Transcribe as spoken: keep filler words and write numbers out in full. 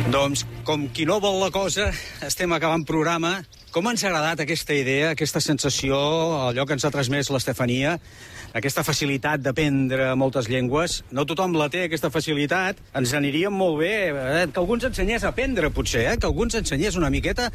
Doncs, com qui no vol la cosa, estem acabant programa. Com ens ha agradat aquesta idea, aquesta sensació, allò que ens ha transmès l'Estefania, aquesta facilitat d'aprendre moltes llengües. No tothom la té, aquesta facilitat. Ens aniria molt bé eh? que algú ens ensenyés a aprendre, potser, eh? que algú ens ensenyés una miqueta